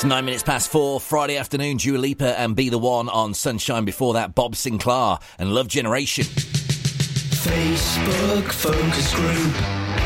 It's 9 minutes past 4, Friday afternoon. Dua Lipa and Be The One on Sunshine. Before that, Bob Sinclair and Love Generation. Facebook focus group.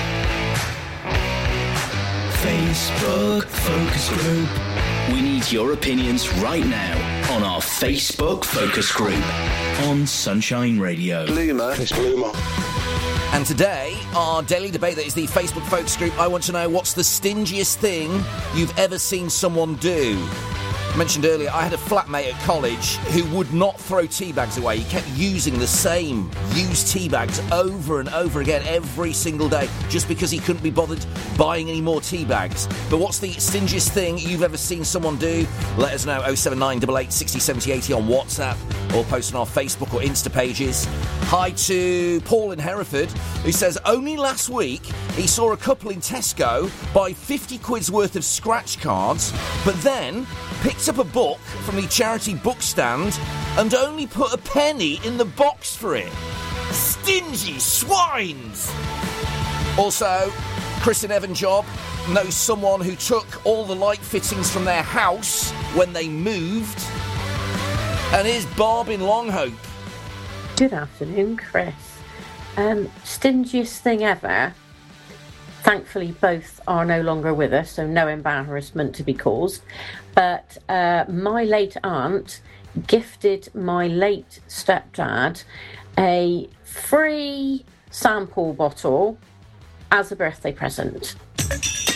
Facebook focus group. We need your opinions right now on our Facebook focus group on Sunshine Radio. Bloomer. It's Bloomer. And today, our daily debate that is the Facebook focus group. I want to know, what's the stingiest thing you've ever seen someone do? I mentioned earlier, I had a flatmate at college who would not throw tea bags away. He kept using the same used tea bags over and over again every single day just because he couldn't be bothered buying any more tea bags. But what's the stingiest thing you've ever seen someone do? Let us know, 07988 60 70 80 on WhatsApp, or post on our Facebook or Insta pages. Hi to Paul in Hereford, who says only last week he saw a couple in Tesco buy 50 quid's worth of scratch cards, but then picked up a book from the charity book stand and only put a penny in the box for it. Stingy swines! Also, Chris in Evanjob knows someone who took all the light fittings from their house when they moved. And here's Bob in Longhope. Good afternoon, Chris. Stingiest thing ever. Thankfully, both are no longer with us, so no embarrassment to be caused. But my late aunt gifted my late stepdad a free sample bottle as a birthday present.